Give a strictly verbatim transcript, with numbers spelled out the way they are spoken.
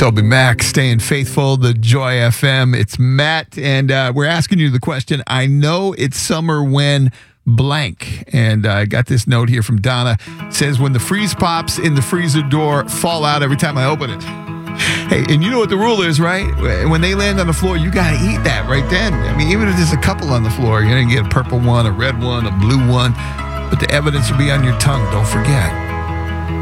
Toby Mac, staying faithful, the Joy F M. It's Matt, and uh, we're asking you the question. I know it's summer when blank, and uh, I got this note here from Donna. It says, when the freeze pops in the freezer door fall out every time I open it. Hey, and you know what the rule is, right? When they land on the floor, you got to eat that right then. I mean, even if there's a couple on the floor, you're going to get a purple one, a red one, a blue one, but the evidence will be on your tongue. Don't forget.